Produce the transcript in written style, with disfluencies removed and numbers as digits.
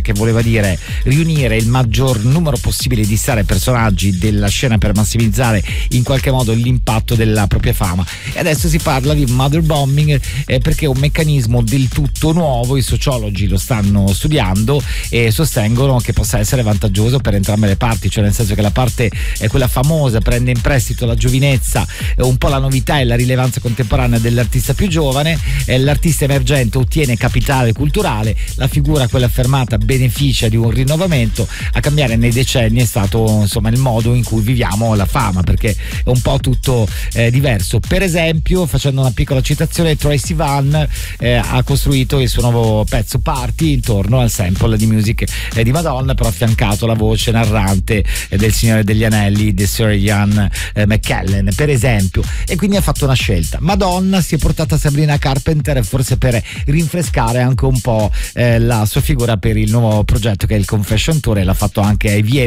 che voleva dire riunire il maggior numero possibile di star e personaggi della scena per massimizzare in qualche modo l'impatto della propria fama. E adesso si parla di mother bombing perché è un meccanismo del tutto nuovo, i sociologi lo stanno studiando e sostengono che possa essere vantaggioso per entrambe le parti, cioè nel senso che la parte quella famosa prende in prestito la giovinezza, un po' la novità e la rilevanza contemporanea dell'artista più giovane, l'artista emergente ottiene capitale culturale, la figura quella affermata beneficia di un rinnovamento. A cambiare nei decenni è stato insomma il modo in cui viviamo la fama, perché è un po' tutto diverso. Per esempio, facendo una piccola citazione, Troye Sivan ha costruito il suo nuovo pezzo Party intorno al sample di Music di Madonna, però affiancato la voce narrante del Signore degli Anelli di Sir Ian McKellen, per esempio, e quindi ha fatto una scelta. Madonna si è portata Sabrina Carpenter forse per rinfrescare anche un po' la sua figura per il nuovo progetto che è il Confession Tour, e l'ha fatto anche ai